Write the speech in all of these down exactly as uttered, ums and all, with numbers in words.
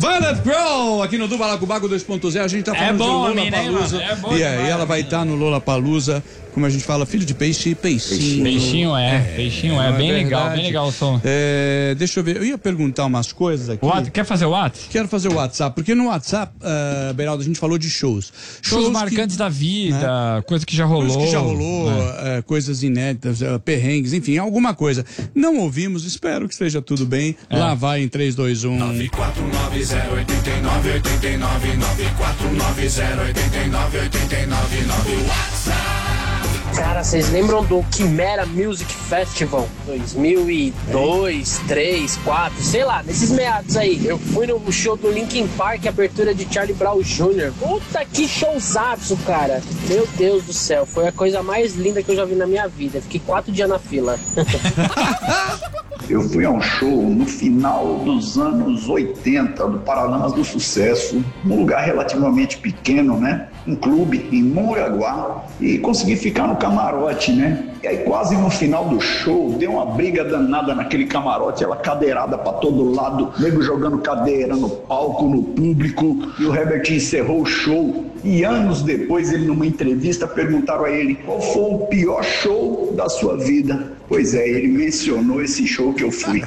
Violet Grow, aqui no Dubalacubaco dois ponto zero, a gente tá falando é bom, de Lollapalooza. É bom, e aí ela vai estar tá no Lollapalooza, como a gente fala, filho de peixe, peixinho. Peixinho é, é peixinho é, é bem verdade. legal, bem legal o som. É, deixa eu ver, eu ia perguntar umas coisas aqui. What? Quer fazer o WhatsApp? Quero fazer o WhatsApp, porque no WhatsApp, uh, Beraldo, a gente falou de shows. Shows, shows marcantes que, da vida, né? Coisa que já rolou. Coisa que já rolou, né? uh, coisas inéditas, uh, perrengues, enfim, alguma coisa. Não ouvimos, espero que esteja tudo bem. É. Lá vai em três, dois, um. nove quatro nove zero oito nove oito nove nove quatro nove zero oito nove oito nove nove WhatsApp. Cara, vocês lembram do Quimera Music Festival dois mil e dois, três, quatro, sei lá, nesses meados aí? Eu fui no show do Linkin Park, abertura de Charlie Brown Júnior Puta que showzaço, cara. Meu Deus do céu, foi a coisa mais linda que eu já vi na minha vida. Fiquei quatro dias na fila. Eu fui a um show no final dos anos oitenta do Paralamas do Sucesso, num lugar relativamente pequeno, né? Um clube em Mongaguá, e consegui ficar no camarote, né? E aí quase no final do show, deu uma briga danada naquele camarote, ela cadeirada pra todo lado, nego jogando cadeira no palco, no público, e o Herbert encerrou o show. E anos depois, ele numa entrevista, perguntaram a ele qual foi o pior show da sua vida. Pois é, ele mencionou esse show que eu fui.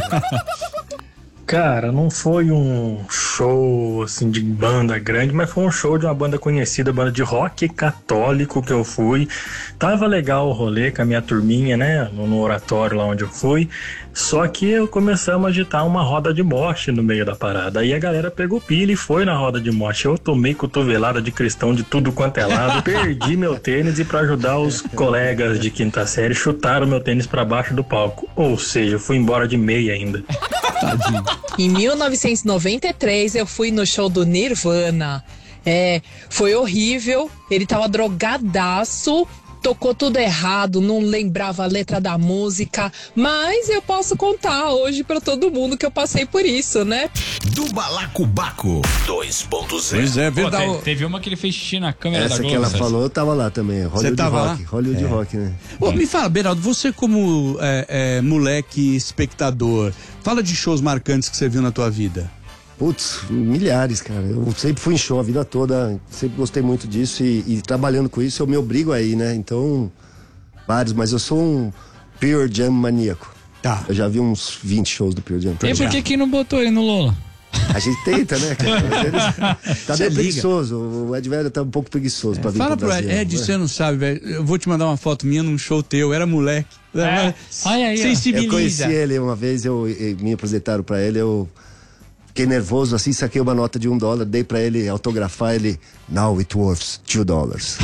Cara, não foi um show assim de banda grande, mas foi um show de uma banda conhecida, banda de rock católico que eu fui. Tava legal o rolê com a minha turminha, né, no oratório lá onde eu fui. Só que eu começamos a agitar uma roda de moche no meio da parada. Aí a galera pegou pilha e foi na roda de moche. Eu tomei cotovelada de cristão de tudo quanto é lado, perdi meu tênis e pra ajudar os colegas de quinta série, chutaram meu tênis pra baixo do palco. Ou seja, eu fui embora de meia ainda. Tadinho. Em mil novecentos e noventa e três eu fui no show do Nirvana. É, foi horrível. Ele tava drogadaço, tocou tudo errado, não lembrava a letra da música, mas eu posso contar hoje pra todo mundo que eu passei por isso, né? Dubalacubaco dois ponto zero. Pois é, verdade. Pô, teve uma que ele fez xixi na câmera Essa da Globo. Essa que ela falou, eu tava lá também. Hollywood Você tava Rock, lá? Hollywood é. Rock, né? Ô, me fala, Beraldo, você como é, é, moleque espectador, fala de shows marcantes que você viu na tua vida. Putz, milhares, cara. Eu sempre fui em show a vida toda, sempre gostei muito disso e, e trabalhando com isso eu me obrigo a ir, né? Então, vários, mas eu sou um Pearl Jam maníaco. Tá. Eu já vi uns vinte shows do Pearl Jam. E por que que não botou ele no Lola? A gente tenta, né, cara? Tá meio preguiçoso. O Ed Velho tá um pouco preguiçoso é, pra vir Fala pro Brasil. Fala pro Ed, você não sabe, velho. Eu vou te mandar uma foto minha num show teu. Eu era moleque. É. Olha aí, sensibiliza. Eu conheci ele uma vez, eu, eu me apresentaram pra ele, eu fiquei nervoso assim, saquei uma nota de um dólar, dei pra ele autografar, ele, now it worth two dollars.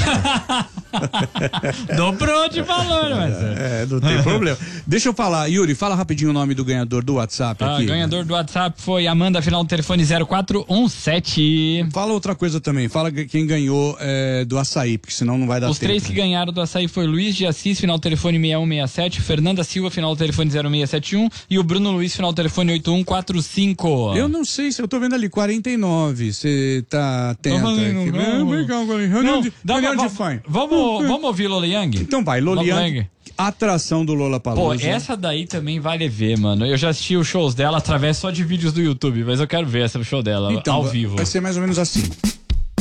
Dobrou de valor, mas... É, não tem problema. Deixa eu falar, Yuri, fala rapidinho o nome do ganhador do WhatsApp ah, aqui. O ganhador do WhatsApp foi Amanda, final do telefone zero quatro um sete. Fala outra coisa também, fala quem ganhou é, do açaí, porque senão não vai dar Os tempo. três que ganharam do açaí foi Luiz de Assis, final do telefone seis um seis sete, Fernanda Silva, final do telefone zero seis sete um e o Bruno Luiz, final do telefone oito um quatro cinco. Eu não sei se eu tô vendo ali quarenta e nove, você tá atento. Não, aqui. não, não. Não, de, dá reunião uma, de fã. Vamos, vamos ouvir Lola Young? Então vai, Lola Young, atração do Lollapalooza. Pô, essa daí também vale ver, mano. Eu já assisti os shows dela através só de vídeos do YouTube, mas eu quero ver esse show dela então, ao vivo. Vai ser mais ou menos assim.